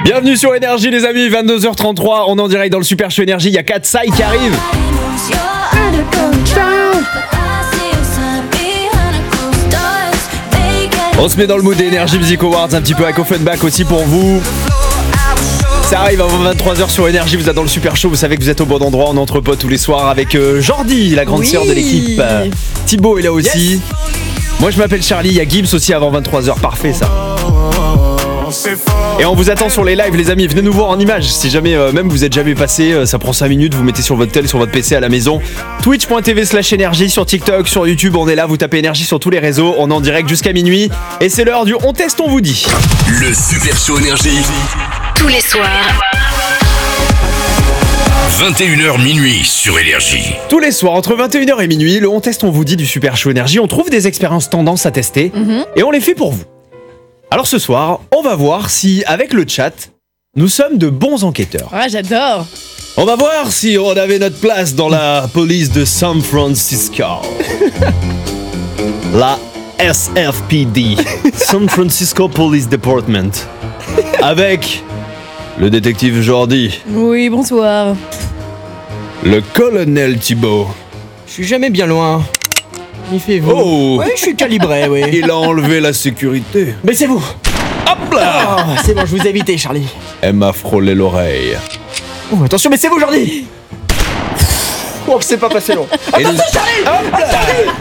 Bienvenue sur Énergie les amis, 22h33, on est en direct dans le Super Show Énergie, il y a Katsai qui arrive. On se met dans le mood des Energy Music Awards, un petit peu avec Offenbach aussi pour vous. Ça arrive avant 23h sur Énergie, vous êtes dans le Super Show, vous savez que vous êtes au bon endroit, on entre potes tous les soirs avec Jordi, la grande sœur de l'équipe. Thibaut est là aussi. Yes. Moi je m'appelle Charlie, il y a Gibbs aussi avant 23h, parfait ça. Et on vous attend sur les lives les amis, venez nous voir en images. Si jamais même vous êtes jamais passé, ça prend 5 minutes, vous mettez sur votre tel, sur votre PC à la maison. Twitch.tv/énergie sur TikTok, sur YouTube, on est là, vous tapez énergie sur tous les réseaux, on est en direct jusqu'à minuit. Et c'est l'heure du on teste, on vous dit. Le Super Show Énergie. Tous les soirs. 21h minuit sur Énergie. Tous les soirs, entre 21h et minuit, le on teste, on vous dit du Super Show Énergie. On trouve des expériences tendances à tester et on les fait pour vous. Alors ce soir, on va voir si, avec le chat, nous sommes de bons enquêteurs. Ouais, j'adore. On va voir si on avait notre place dans la police de San Francisco. La SFPD, San Francisco Police Department. Avec le détective Jordi. Oui, bonsoir. Le colonel Thibaut. Je suis jamais bien loin. Il fait vous. Oh. Oui, je suis calibré, oui. Il a enlevé la sécurité. Mais c'est vous. Hop là. Oh, c'est bon, je vous ai évité, Charlie. Elle m'a frôlé l'oreille. Oh, attention, mais c'est vous, Jordi. Oh, c'est pas passé long. Attention, Charlie. Hop là.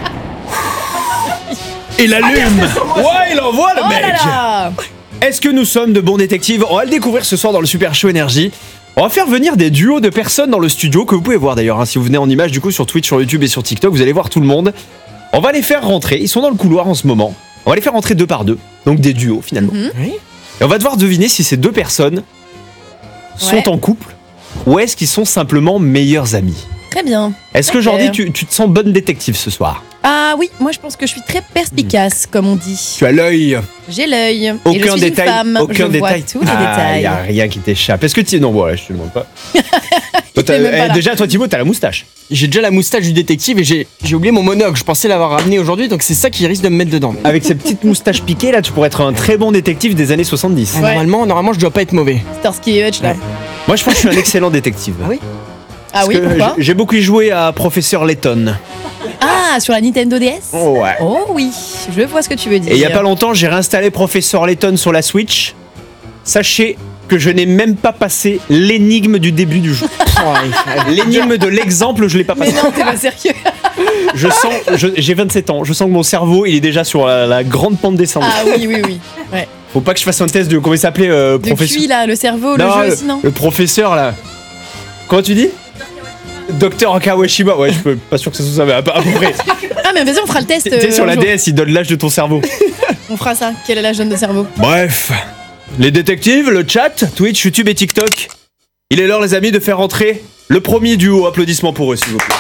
Il allume. Ouais, il envoie le mec. Là. Est-ce que nous sommes de bons détectives? On va le découvrir ce soir dans le Super Show Énergie. On va faire venir des duos de personnes dans le studio que vous pouvez voir d'ailleurs. Si vous venez en image du coup sur Twitch, sur YouTube et sur TikTok, vous allez voir tout le monde. On va les faire rentrer. Ils sont dans le couloir en ce moment. On va les faire rentrer 2 par 2. Donc des duos finalement. Oui. Et on va devoir deviner si ces 2 personnes sont en couple ou est-ce qu'ils sont simplement meilleurs amis. Très bien. Est-ce que Jordi, tu te sens bonne détective ce soir? Ah oui, moi je pense que je suis très perspicace, comme on dit. Tu as l'œil. J'ai l'œil. Et Aucun je suis détail. une femme. Aucun je détail. vois tous les détails. Il y a rien qui t'échappe. Est-ce que tu... Non, voilà, je te demande pas. Toi, Il est même pas là. déjà, toi, Thibaut, t'as la moustache. J'ai déjà la moustache du détective et j'ai oublié mon monocle. Je pensais l'avoir ramené aujourd'hui, donc c'est ça qui risque de me mettre dedans. Avec cette petite moustache piquée, là, tu pourrais être un très bon détective des années 70. Ouais. Normalement, je dois pas être mauvais. Starsky et Hutch là. Moi, je pense que je suis un excellent détective. Ah oui. Ah oui, Parce que pourquoi? j'ai beaucoup joué à Professeur Layton. Ah, sur la Nintendo DS. Ouais. Oh oui, je vois ce que tu veux dire. Et il y a pas longtemps, j'ai réinstallé Professeur Layton sur la Switch. Sachez que je n'ai même pas passé l'énigme du début du jeu. L'énigme de l'exemple, je l'ai pas Mais passé. non, t'es pas sérieux. J'ai 27 ans, je sens que mon cerveau, il est déjà sur la grande pente descendante. Ah oui, oui, oui. Ouais. Faut pas que je fasse un test de comment il s'appelait De professeur. QI là, le cerveau, Non, le jeu aussi, non? le professeur là. Comment tu dis? Docteur Kawashima. Ouais, je suis pas sûr que ça soit ça, mais à peu près. Ah mais vas-y, on fera le test. Tu sais, sur un la jour. DS, il donne l'âge de ton cerveau. On fera ça. Quel est l'âge de cerveau? Bref, les détectives, le chat, Twitch, YouTube et TikTok. Il est l'heure, les amis, de faire entrer le premier duo. Applaudissements pour eux, s'il vous plaît.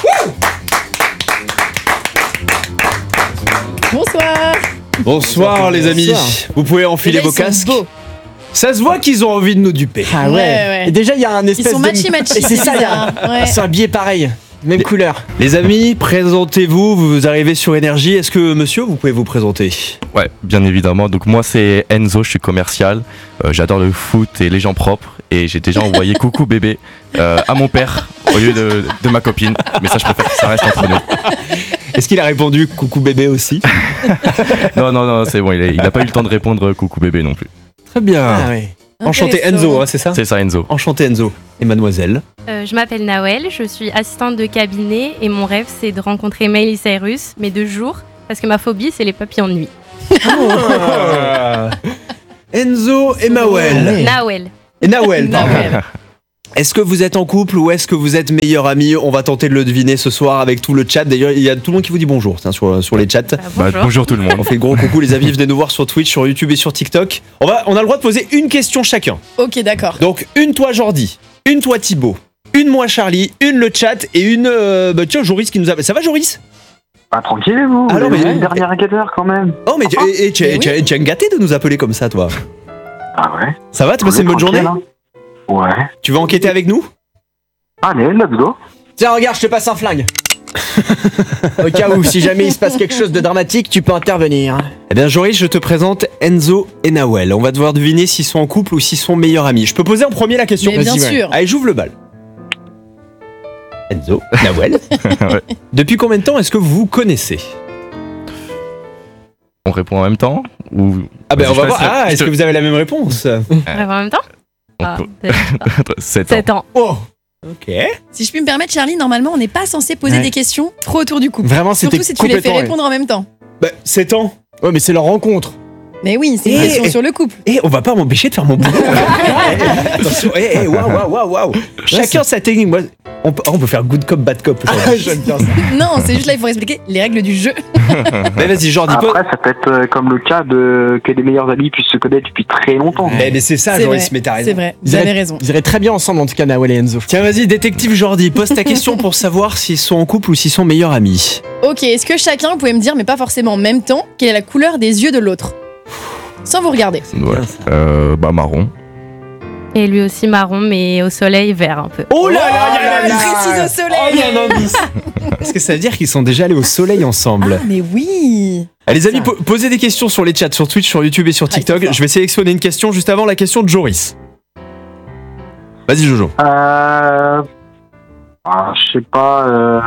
Bonsoir. Bonsoir, les amis. Bonsoir. Vous pouvez enfiler Et là, vos ils sont casques. beaux. Ça se voit qu'ils ont envie de nous duper. Ah Ouais, ouais. Et déjà, il y a un espèce Ils sont de. matchy-matchy. Et c'est ça, il y a. Ouais. Ils sont habillés pareil. Même couleur. Les amis, présentez-vous. Vous arrivez sur Énergie. Est-ce que, monsieur, vous pouvez vous présenter? Ouais, bien évidemment. Donc moi c'est Enzo, je suis commercial. J'adore le foot et les gens propres. Et j'ai déjà envoyé coucou bébé à mon père au lieu de ma copine. Mais ça je préfère que ça reste entre nous. Est-ce qu'il a répondu coucou bébé aussi? Non, c'est bon, il a pas eu le temps de répondre coucou bébé non plus. Très bien. Ah ouais. Enchanté Intéressant. Enzo, hein, c'est ça? C'est ça Enzo. Enchanté Enzo. Et mademoiselle? Je m'appelle Nawel, je suis assistante de cabinet et mon rêve c'est de rencontrer Miley Cyrus, mais de jour, parce que ma phobie c'est les papillons de nuit. Enzo et Mawel. Ouais. Nawel. Et Nawel, pardon. Nawel. Est-ce que vous êtes en couple ou est-ce que vous êtes meilleurs amis? On va tenter de le deviner ce soir avec tout le chat. D'ailleurs, il y a tout le monde qui vous dit bonjour tiens, sur les chats. Bonjour tout le monde. On fait le gros coucou les amis, venez nous voir sur Twitch, sur YouTube et sur TikTok. On a le droit de poser une question chacun. Ok, d'accord. Donc une toi Jordi, une toi Thibaut, une moi Charlie, une le chat et une tiens Joris qui nous appelle. Ça va Joris? Ah, tranquille, vous. Alors, vous mais- êtes une dernière enquêteur quand même. Oh mais tu es gâté de nous appeler comme ça toi. Ah ouais. Ça va, t'as passé une bonne journée? Tranquille, hein. Ouais. Tu vas enquêter avec nous? Allez, let's go. Tiens, regarde, je te passe un flingue. Au cas où, si jamais il se passe quelque chose de dramatique, tu peux intervenir. Eh bien, Joris, je te présente Enzo et Nawel. On va devoir deviner s'ils sont en couple ou s'ils sont meilleurs amis. Je peux poser en premier la question. Mais bien Vas-y, ouais. sûr. Allez, j'ouvre le bal. Enzo, Nawel. Ouais. Depuis combien de temps est-ce que vous vous connaissez? On répond en même temps ou... Ah ben Vas-y, on va je voir. te laisse- Ah, je est-ce te- que vous avez la même réponse? En même temps on Ah, peut- 7 ans. 7 ans. Oh. Ok. Si je puis me permettre, Charlie, normalement, on n'est pas censé poser Ouais. des questions trop autour du couple. Vraiment, c'était Surtout si tu les fais complètement, répondre en même temps. Bah, 7 ans. Ouais, mais c'est leur rencontre. Mais oui, c'est une Eh, question eh. sur le couple. Et on va pas m'empêcher de faire mon boulot. Attention, waouh. Chacun sa technique. Moi, on peut faire good cop, bad cop. aujourd'hui. J'aime bien ça. Non, c'est juste là, il faut expliquer les règles du jeu. Mais vas-y, Jordi, pose. Après, ça peut être comme le cas que des meilleurs amis puissent se connaître depuis très longtemps. Mais c'est ça, C'est Joris, vrai, mais t'as raison. c'est vrai, Ils vous avez iraient- raison. Ils iraient très bien ensemble, en tout cas, Nawel et Enzo. Tiens, vas-y, détective Jordi, pose ta question pour savoir s'ils sont en couple ou s'ils sont meilleurs amis. Ok, est-ce que chacun, vous pouvez me dire, mais pas forcément en même temps, quelle est la couleur des yeux de l'autre? Sans vous regarder. Ouais. Bah marron. Et lui aussi marron, mais au soleil vert un peu. Oh là Il précise au soleil. Oh, il y a un indice. Est-ce que ça veut dire qu'ils sont déjà allés au soleil ensemble? Ah, mais oui. Allez, les amis, posez des questions sur les chats, sur Twitch, sur YouTube et sur Ah, ils sont TikTok. forts. Je vais sélectionner une question juste avant la question de Joris. Vas-y, Jojo. Je sais pas.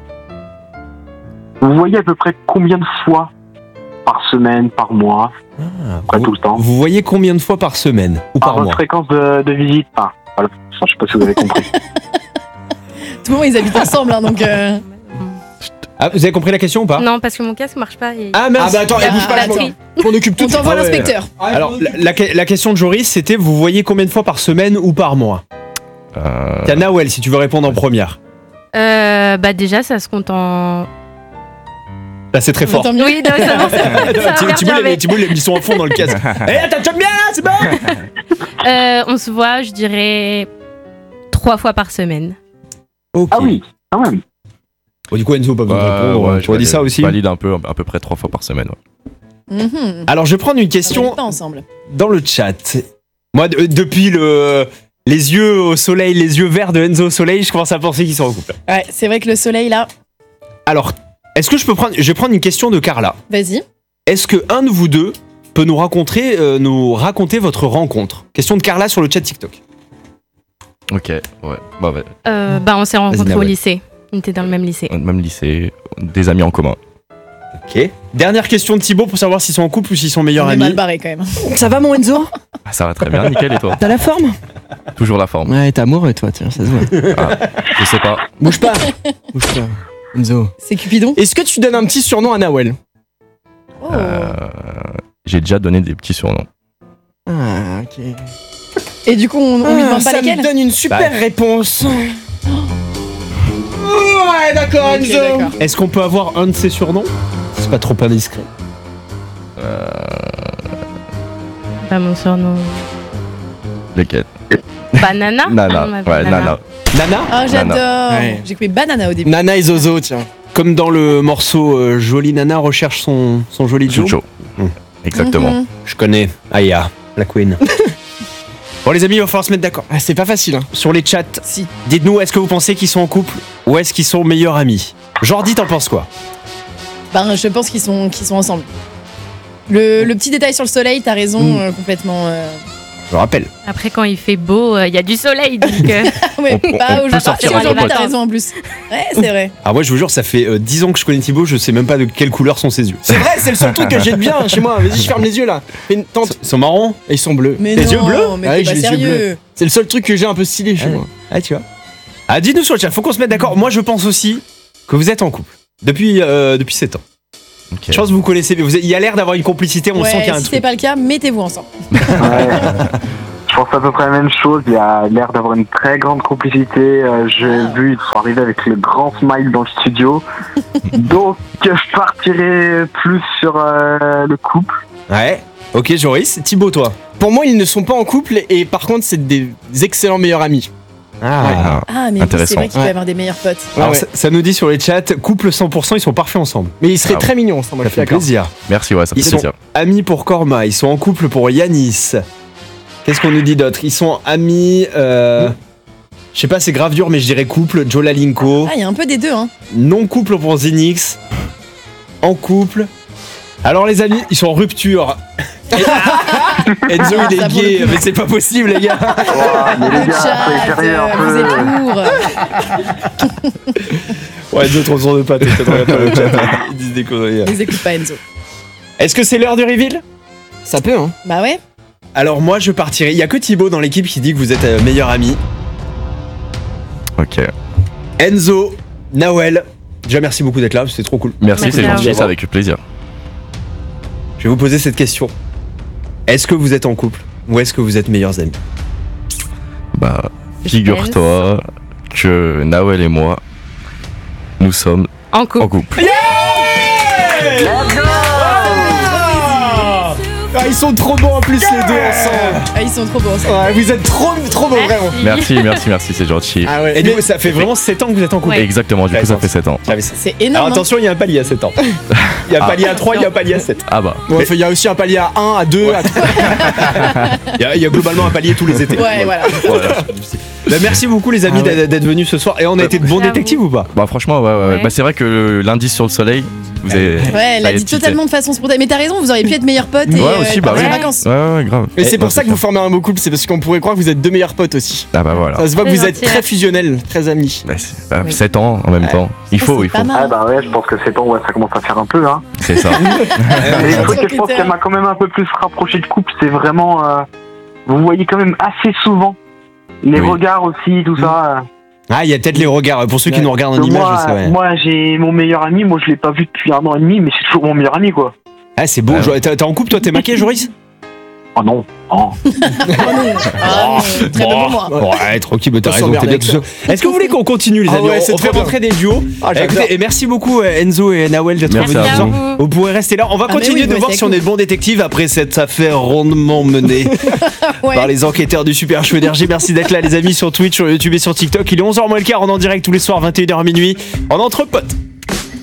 Vous voyez à peu près combien de fois par semaine, par mois, pas tout le temps, Vous voyez combien de fois par semaine ou par par votre mois? fréquence de visite? Voilà. Je sais pas si vous avez compris. Tout le monde, ils habitent ensemble, hein, donc. Ah, vous avez compris la question ou pas? Non, parce que mon casque marche pas. Et... Ah, merci. Ah bah attends, Ah, bouge pas, la je m'en- tri. je m'en occupe tout On de suite. t'envoie Ah ouais. l'inspecteur. Alors, la question de Joris, c'était vous voyez combien de fois par semaine ou par mois? Tiens, Nawel, si tu veux répondre en première. Bah déjà, ça se compte en... Là, c'est très fort. Tant mieux. Oui, non, ça va, ça va bien, mais- Thibault, ils sont à fond dans le casque. Eh, t'as bien là, c'est bon. On se voit, je dirais, 3 fois par semaine. Ok. Ah oui, quand même. Bon, du coup, Enzo, pas besoin de répondre. Tu as dit ça aussi? Valide un peu, à peu près 3 fois par semaine. Ouais. Mhm. Alors, je vais prendre une On question habite pas ensemble. dans le chat. Moi, depuis les yeux au soleil, les yeux verts de Enzo au soleil, je commence à penser qu'ils sont en couple. Ouais, c'est vrai que le soleil, là, Alors, est-ce que je vais prendre une question de Carla. vas-y. Est-ce que un de vous deux peut nous raconter votre rencontre? Question de Carla sur le chat TikTok. Ok, ouais. Bah, ouais. Bah on s'est rencontrés au Nawel. lycée. On était dans le même lycée. Même lycée, des amis en commun. Ok. Dernière question de Thibaut pour savoir s'ils sont en couple ou s'ils sont meilleurs On est mal amis. barré quand même. Ça va, mon Enzo? Ah, ça va très bien, nickel, et toi? T'as la forme? Toujours la forme. Ouais, t'es amoureux, toi, tiens, ça se voit. Je sais pas. Bouge pas. Bouge pas. Enzo. C'est Cupidon. Est-ce que tu donnes un petit surnom à Nawel? Oh. J'ai déjà donné des petits surnoms. Ah, ok. Et du coup, on lui demande pas ça lesquels? me donne une super réponse. Ouais, d'accord, Ok, Enzo. d'accord. Est-ce qu'on peut avoir un de ces surnoms? C'est pas trop indiscret. Pas mon surnom. Lesquels? Banana Nana. Ah, on m'appelle Ouais, Nana. Nana? Ah, j'adore. Ouais. J'ai coupé banana au début. Nana et Zozo, tiens. Comme dans le morceau Jolie Nana recherche son joli Joe. Jojo. Mmh. Exactement. Mhm. Je connais Aya, la queen. Bon les amis, il va falloir se mettre d'accord. Ah, c'est pas facile, hein. Sur les chats, Si. dites-nous, est-ce que vous pensez qu'ils sont en couple ou est-ce qu'ils sont meilleurs amis? Jordi, t'en penses quoi? Ben, je pense qu'ils sont ensemble. Le petit détail sur le soleil, t'as raison, complètement. Je rappelle. Après, quand il fait beau, il y a du soleil, donc... Ouais, On pas peut aujourd'hui. sortir en Aujourd'hui, vacances. t'as raison en plus. Ouais, c'est vrai. Ah moi je vous jure, ça fait 10 ans que je connais Thibaut, je sais même pas de quelle couleur sont ses yeux. C'est vrai, c'est le seul truc que j'ai de bien chez moi. Vas-y, je ferme les yeux là. Fais une tente. Ils sont marrons? Et ils sont bleus. Mais Les non, yeux bleus mais Ah t'es oui, pas j'ai les yeux sérieux. C'est le seul truc que j'ai un peu stylé chez moi. Ah tu vois. Ah dites-nous sur le chat, faut qu'on se mette d'accord. Moi je pense aussi que vous êtes en couple. Depuis 7 ans. Ok. Je pense que vous connaissez, il y a l'air d'avoir une complicité, on sent qu'il y a Ouais, un si c'est truc. pas le cas, mettez-vous ensemble. Ouais. Je pense à peu près la même chose. Il y a l'air d'avoir une très grande complicité. J'ai vu, ils sont arrivés avec le grand smile dans le studio. Donc, je partirai plus sur le couple. Ouais. Ok Joris, Thibaut toi. Pour moi, ils ne sont pas en couple et par contre, c'est des excellents meilleurs amis. Ah. Ah, mais oui, c'est Intéressant. vrai qu'il peut Ouais. y avoir des meilleurs potes. Alors ouais. ça nous dit sur les chats, couple 100%, ils sont parfaits ensemble. Mais ils seraient Ah très mignons ensemble, moi, Ça je suis fait d'accord. plaisir. Merci, ouais, ça fait Ils sont plaisir. amis pour Korma, ils sont en couple pour Yanis. Qu'est-ce qu'on nous dit d'autre? Ils sont amis. Je sais pas, c'est grave dur, mais je dirais couple, Joe Lalinko. Ah, il y a un peu des deux, hein. Non couple pour Zinix. En couple. Alors les amis, ils sont en rupture. Enzo il Ça, est pour gay, le coup. mais c'est pas possible les gars. Mais les Le gars, soyez chat, sérieux un vous peu. êtes lourd. Ouais, Enzo trop son de pâte, peut-être regarde pas le chat. Ils disent des conneries. Les écoute pas, Enzo. Est-ce que c'est l'heure du reveal? Ça peut, hein. Bah ouais. Alors moi je partirai. Il y a que Thibaut dans l'équipe qui dit que vous êtes meilleurs amis. Ok. Enzo, Nawel. Déjà merci beaucoup d'être là, c'est trop cool. Merci, Merci c'est à gentil, vous. c'est avec plaisir. Je vais vous poser cette question. Est-ce que vous êtes en couple ou est-ce que vous êtes meilleurs amis? Bah, figure-toi que Nawel et moi, nous sommes En couple. en couple. Ah, ils sont trop bons en plus les deux ensemble. Ah, ils sont trop beaux. ça. Ouais, vous êtes trop bons vraiment. Merci, c'est gentil. Ah ouais. Et du coup, ça fait vraiment 7 ans que vous êtes en couple. Ouais. Exactement, du coup, ça fait 7 ans. J'avais ça. C'est Alors énorme. hein. attention, il y a un palier à 7 ans. Il y a un palier à 3, il y a un palier à 7. Ah bah. Ouais, il y a aussi un palier à 1, à 2, à 3. Il y a globalement un palier tous les étés. Ouais, voilà. Voilà. Bah, merci beaucoup les amis d'être venus ce soir. Et on a été de bons Merci à détectives ou pas? Bah franchement, ouais. Ouais. Bah c'est vrai que l'indice sur le soleil, vous avez... Ouais, elle a ça dit tilté. totalement de façon spontanée. Mais t'as raison, vous auriez pu être meilleurs potes et Ouais, aussi, bah partir oui. en vacances. Ouais, grave. Et c'est pour Ouais, ça que vous formez un beau couple, c'est parce qu'on pourrait croire que vous êtes deux meilleurs potes aussi. Ah bah voilà. Ça se voit que C'est vous êtes gentil. très fusionnels, très amis. Bah, Oui. 7 ans en même temps. Il Ça, faut, c'est il faut. pas mal. Ah bah ouais, je pense que 7 ans, ouais, ça commence à faire un peu, hein. C'est ça. Et le truc que je pense Critère. qu'elle m'a quand même un peu plus rapproché de couple, c'est vraiment... vous voyez quand même assez souvent les Oui. regards aussi, tout ça. Ah, il y a peut-être les regards. Pour ceux qui nous regardent en Que image, moi, je sais. Ouais. moi, j'ai mon meilleur ami, moi je l'ai pas vu depuis 1 an et demi, mais c'est toujours mon meilleur ami, quoi. Ah, c'est beau. Ah ouais. T'es en couple, toi, t'es maqué, Joris? Oh non. Oh. Ah, très bon pour moi. Ouais, tranquille, mais t'as On raison, s'emmerde t'es bien avec tout seul. Est-ce que vous voulez qu'on continue, les Ah amis? ouais, c'est On très fait bien. rentrer des duos. Ah, j'adore. Écoutez, et merci beaucoup, Enzo et Nawel, d'être Merci venus. à Merci à vous. vous. Vous pourrez rester là. On va Ah, mais continuer oui, de vous voir restez si on cool. est de bons détectives après cette affaire rondement menée Ouais. par les enquêteurs du Super Show Énergie. Merci d'être là, les amis, sur Twitch, sur YouTube et sur TikTok. Il est 11h moins le quart, on est en direct tous les soirs, 21h à minuit, en entre potes.